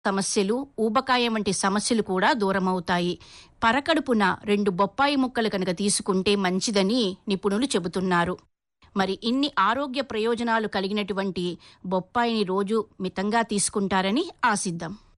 సమస్యలు, ఊబకాయం వంటి సమస్యలు కూడా దూరమవుతాయి. పరకడుపున 2 బొప్పాయి ముక్కలు కనుక తీసుకుంటే మంచిదని నిపుణులు చెబుతున్నారు. మరి ఇన్ని ఆరోగ్య ప్రయోజనాలు కలిగినటువంటి బొప్పాయిని రోజు మితంగా తీసుకుంటారని ఆశిద్దాం.